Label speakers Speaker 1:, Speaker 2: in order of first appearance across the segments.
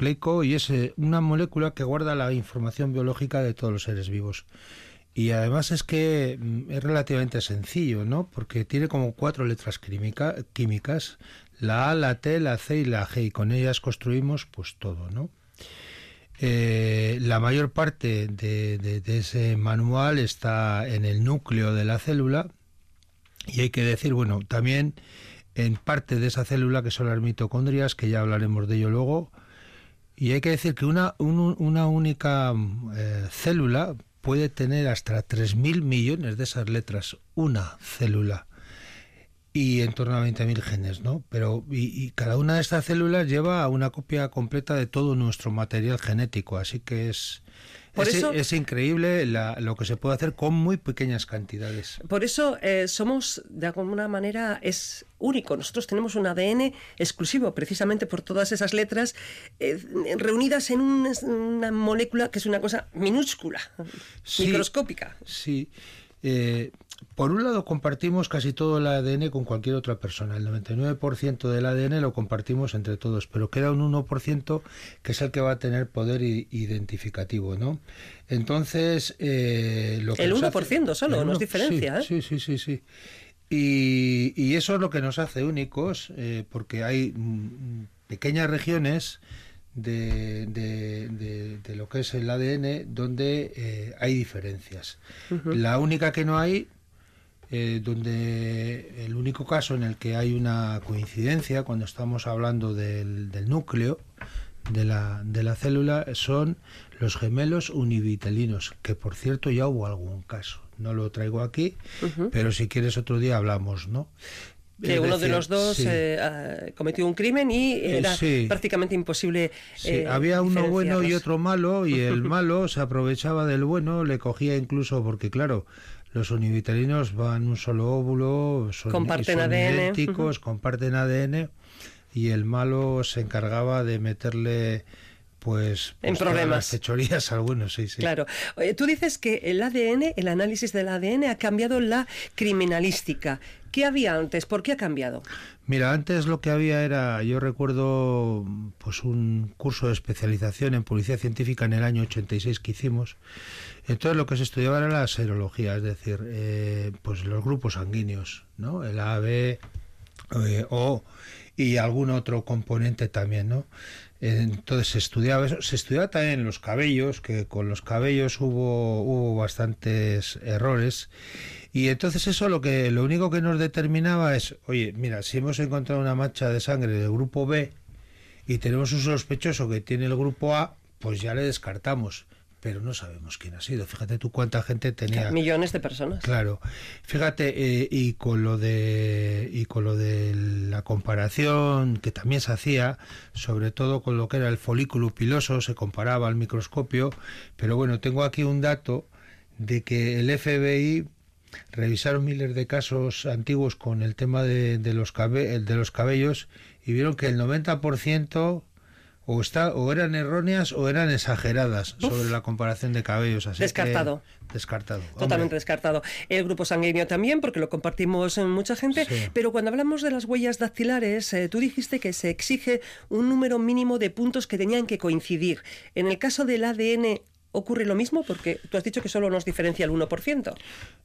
Speaker 1: nucleico y es una molécula que guarda la información biológica de todos los seres vivos. Y además es que es relativamente sencillo, ¿no? Porque tiene como 4 letras químicas, la A, la T, la C y la G, y con ellas construimos pues todo, ¿no? La mayor parte de ese manual está en el núcleo de la célula, y hay que decir, bueno, también en parte de esa célula, que son las mitocondrias, que ya hablaremos de ello luego, y hay que decir que una única célula puede tener hasta 3.000 millones de esas letras, una célula, y en torno a 20.000 genes, ¿no? Pero y cada una de estas células lleva una copia completa de todo nuestro material genético, así que es increíble lo que se puede hacer con muy pequeñas cantidades.
Speaker 2: Por eso somos, de alguna manera, es único. Nosotros tenemos un ADN exclusivo, precisamente por todas esas letras reunidas en una molécula que es una cosa minúscula, sí, microscópica.
Speaker 1: Sí. Por un lado compartimos casi todo el ADN con cualquier otra persona. El 99% del ADN lo compartimos entre todos, pero queda un 1% que es el que va a tener poder identificativo, ¿no? Entonces, lo que
Speaker 2: el 1% solo nos diferencia,
Speaker 1: sí, sí. Y eso es lo que nos hace únicos, porque hay pequeñas regiones de lo que es el ADN donde hay diferencias. Uh-huh. La única que no hay, donde el único caso en el que hay una coincidencia cuando estamos hablando del núcleo de la célula, son los gemelos univitelinos, que por cierto ya hubo algún caso, no lo traigo aquí, uh-huh, pero si quieres otro día hablamos, ¿no?
Speaker 2: Que uno de los dos cometió un crimen y era prácticamente imposible.
Speaker 1: Había uno bueno y otro malo, y el malo se aprovechaba del bueno, le cogía incluso, porque claro, los univitelinos van un solo óvulo, son idénticos, uh-huh, comparten ADN, y el malo se encargaba de meterle pues
Speaker 2: en problemas,
Speaker 1: las fechorías algunos, sí.
Speaker 2: Claro. Tú dices que el ADN, el análisis del ADN ha cambiado la criminalística. ¿Qué había antes? ¿Por qué ha cambiado?
Speaker 1: Mira, antes lo que había era, yo recuerdo pues un curso de especialización en policía científica en el año 86 que hicimos. Entonces lo que se estudiaba era la serología, es decir, pues los grupos sanguíneos, ¿no? El A, B, O y algún otro componente también, ¿no? Entonces se estudiaba eso, se estudiaba también los cabellos, que con los cabellos hubo bastantes errores, y entonces eso lo único que nos determinaba es, oye, mira, si hemos encontrado una mancha de sangre del grupo B y tenemos un sospechoso que tiene el grupo A, pues ya le descartamos, pero no sabemos quién ha sido. Fíjate tú cuánta gente tenía.
Speaker 2: Millones de personas.
Speaker 1: Claro. Fíjate, y con lo de la comparación que también se hacía, sobre todo con lo que era el folículo piloso, se comparaba al microscopio, pero bueno, tengo aquí un dato de que el FBI revisaron miles de casos antiguos con el tema de los cabellos, y vieron que el 90% o eran erróneas o eran exageradas sobre la comparación de cabellos. Así
Speaker 2: descartado.
Speaker 1: Descartado.
Speaker 2: Totalmente
Speaker 1: Hombre.
Speaker 2: Descartado. El grupo sanguíneo también, porque lo compartimos mucha gente, sí. Pero cuando hablamos de las huellas dactilares, tú dijiste que se exige un número mínimo de puntos que tenían que coincidir. En el caso del ADN, ¿ocurre lo mismo? Porque tú has dicho que solo nos diferencia el 1%.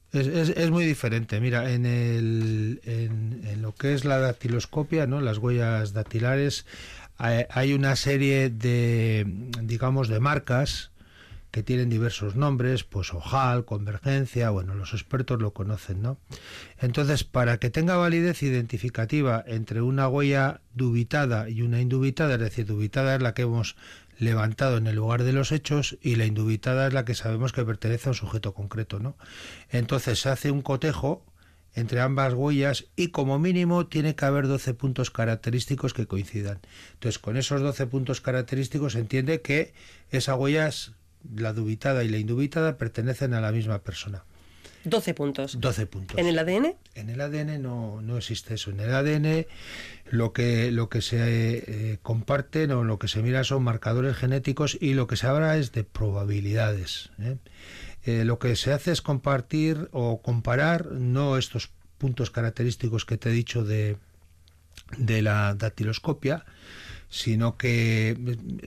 Speaker 1: Es muy diferente. Mira, en lo que es la dactiloscopia, ¿no? Las huellas dactilares, hay una serie de, digamos, de marcas que tienen diversos nombres, pues ojal, convergencia, bueno, los expertos lo conocen, ¿no? Entonces, para que tenga validez identificativa entre una huella dubitada y una indubitada, es decir, dubitada es la que hemos levantado en el lugar de los hechos y la indubitada es la que sabemos que pertenece a un sujeto concreto, ¿no? Entonces se hace un cotejo entre ambas huellas y como mínimo tiene que haber 12 puntos característicos que coincidan. Entonces, con esos 12 puntos característicos se entiende que esa huella, la dubitada y la indubitada, pertenecen a la misma persona.
Speaker 2: 12 puntos.
Speaker 1: 12 puntos.
Speaker 2: ¿En el ADN?
Speaker 1: En el ADN no existe eso. En el ADN lo que se comparten o lo que se mira son marcadores genéticos y lo que se habla es de probabilidades, ¿eh? Lo que se hace es compartir o comparar no estos puntos característicos que te he dicho de la dactiloscopia, sino que